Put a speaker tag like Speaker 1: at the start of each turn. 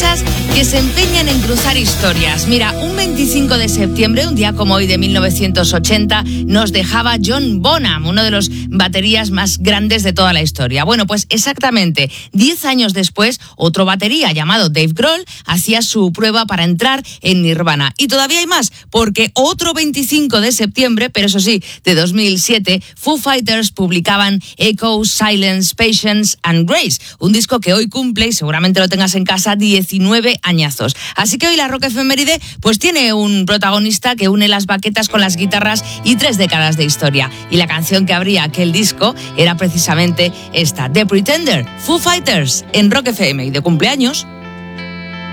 Speaker 1: artistas que se empeñan en cruzar historias. Mira, un 25 de septiembre, un día como hoy de 1980, nos dejaba John Bonham, uno de los baterías más grandes de toda la historia. Bueno, pues exactamente 10 años después, otro batería llamado Dave Grohl hacía su prueba para entrar en Nirvana. Y todavía hay más, porque otro 25 de septiembre, pero eso sí, de 2007, Foo Fighters publicaban Echo, Silence, Patience and Grace, un disco que hoy cumple, y seguramente lo tengas en casa, 19 añazos. Así que hoy la Rock Efeméride pues tiene un protagonista que une las baquetas con las guitarras y 3 décadas de historia. Y la canción que abría aquel disco era precisamente esta, The Pretender, Foo Fighters, en Rock FM y de cumpleaños.